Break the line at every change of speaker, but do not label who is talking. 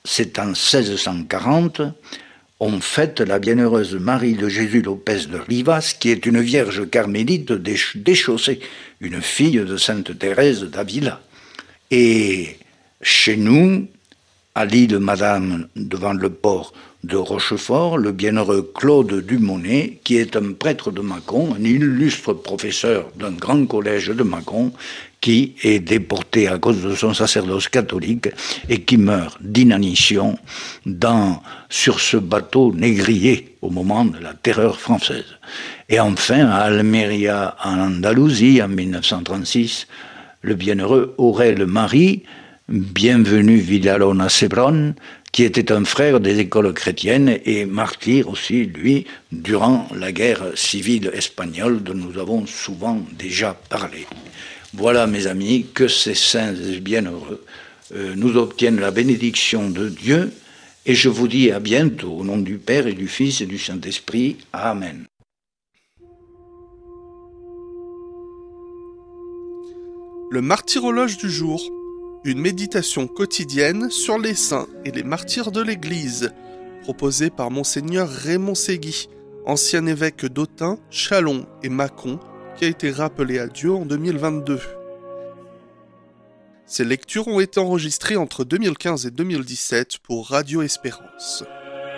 c'est en 1640, on fête la bienheureuse Marie de Jésus Lopez de Rivas, qui est une vierge carmélite déchaussée, une fille de Sainte Thérèse d'Avila. Et chez nous, à l'île Madame, devant le port de Rochefort, le bienheureux Claude Dumonet, qui est un prêtre de Mâcon, un illustre professeur d'un grand collège de Mâcon, qui est déporté à cause de son sacerdoce catholique et qui meurt d'inanition sur ce bateau négrier au moment de la terreur française. Et enfin, à Almeria, en Andalousie, en 1936, le bienheureux Aurèle Marie, bienvenu Villalona Sebron, qui était un frère des écoles chrétiennes et martyr aussi, lui, durant la guerre civile espagnole dont nous avons souvent déjà parlé. Voilà, mes amis, que ces saints et bienheureux nous obtiennent la bénédiction de Dieu, et je vous dis à bientôt, au nom du Père et du Fils et du Saint-Esprit. Amen.
Le martyrologe du jour, une méditation quotidienne sur les saints et les martyrs de l'Église, proposée par Monseigneur Raymond Ségui, ancien évêque d'Autun, Châlons et Mâcon, qui a été rappelé à Dieu en 2022. Ces lectures ont été enregistrées entre 2015 et 2017 pour Radio Espérance.